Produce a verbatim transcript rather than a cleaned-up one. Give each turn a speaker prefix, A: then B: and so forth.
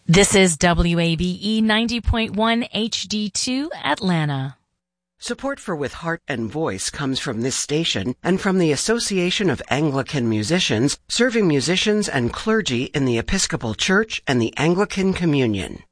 A: This is W A B E ninety point one H D two Atlanta.
B: Support for With Heart and Voice comes from this station and from the Association of Anglican Musicians, serving musicians and clergy in the Episcopal Church and the Anglican Communion.